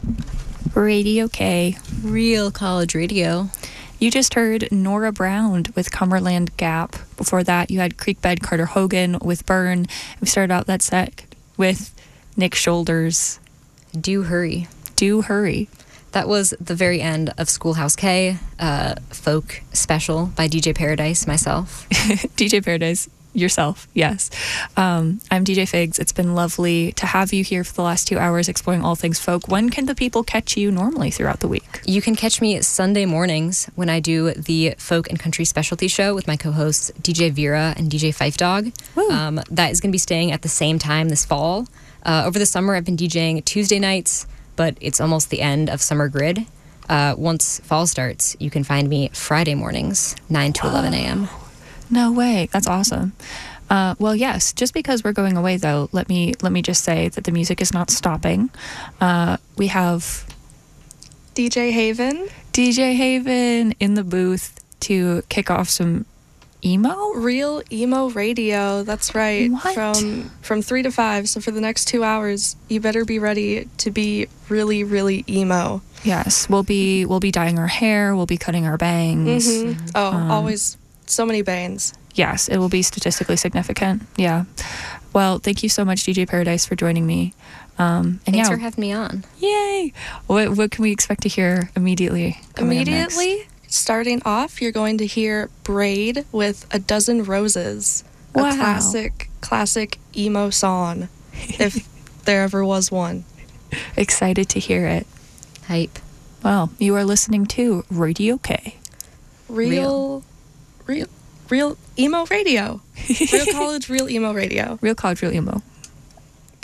Radio K. Real college radio. You just heard Nora Brown with Cumberland Gap. Before that, you had Creekbed Carter Hogan with Burn. We started out that set with Nick Shoulders. Do Hurry. Do Hurry. That was the very end of Schoolhouse K, folk special by DJ Paradise, myself. DJ Paradise, yourself, yes. I'm DJ Figs. It's been lovely to have you here for the last 2 hours exploring all things folk. When can the people catch you normally throughout the week? You can catch me Sunday mornings when I do the folk and country specialty show with my co-hosts DJ Vera and DJ Fife Dog. That is going to be staying at the same time this fall. Over the summer, I've been DJing Tuesday nights, but it's almost the end of Summer Grid. Once fall starts, you can find me Friday mornings, 9 to 11 a.m. No way. That's awesome. Well, yes, just because we're going away, though, let me just say that the music is not stopping. We have DJ Haven. DJ Haven in the booth to kick off some emo? Real emo radio, that's right. What? From 3 to 5, so for the next 2 hours, you better be ready to be really, really emo. Yes, we'll be dyeing our hair, we'll be cutting our bangs. Mm-hmm. Oh, always so many bangs. Yes, it will be statistically significant. Yeah. Well, thank you so much, DJ Paradise, for joining me. Thanks for having me on. Yay! What can we expect to hear immediately? Immediately, starting off, you're going to hear Braid with A Dozen Roses. Wow. A classic emo song, if there ever was one. Excited to hear it. Hype. Well, you are listening to Radio K. Real emo radio. Real college, real emo radio. Real college, real emo.